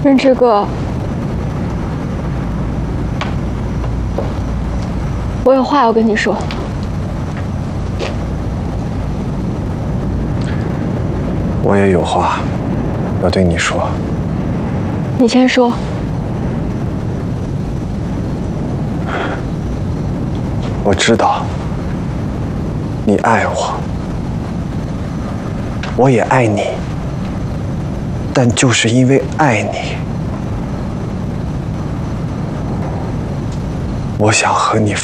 任之哥，我有话要跟你说。 我也有话要对你说。 你先说。 我知道你爱我，我也爱你，但就是因为爱你，我想和你